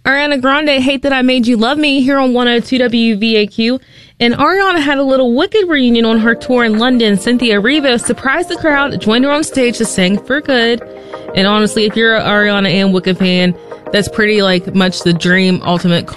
Ariana Grande, Hate That I Made You Love Me, here on 102 WVAQ. And Ariana had a little Wicked reunion on her tour in London. Cynthia Erivo surprised the crowd, joined her on stage to sing For Good. And honestly, if you're an Ariana and Wicked fan, that's pretty like much the dream ultimate